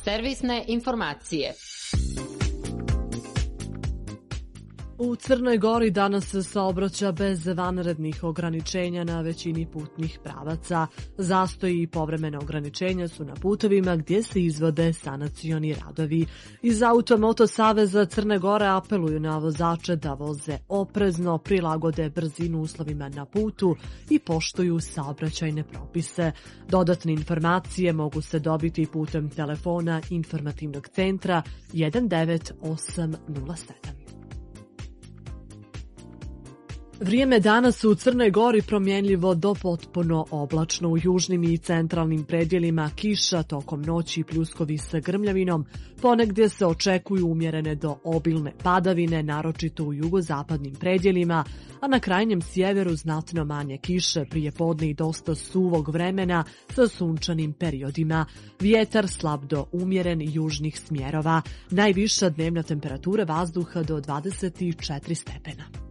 Servisne informacije. U Crnoj Gori danas se saobraća bez vanrednih ograničenja na većini putnih pravaca. Zastoji i povremena ograničenja su na putovima gdje se izvode sanacioni radovi. Iz Automoto Saveza Crne Gore apeluju na vozače da voze oprezno, prilagode brzinu uslovima na putu i poštuju saobraćajne propise. Dodatne informacije mogu se dobiti putem telefona informativnog centra 19807. Vrijeme danas u Crnoj Gori promjenljivo do potpuno oblačno. U južnim i centralnim predjelima kiša, tokom noći pljuskovi sa grmljavinom, ponegdje se očekuju umjerene do obilne padavine, naročito u jugozapadnim predjelima, a na krajnjem sjeveru znatno manje kiše, prije podne i dosta suvog vremena sa sunčanim periodima. Vjetar slab do umjeren južnih smjerova. Najviša dnevna temperatura vazduha do 24 stepena.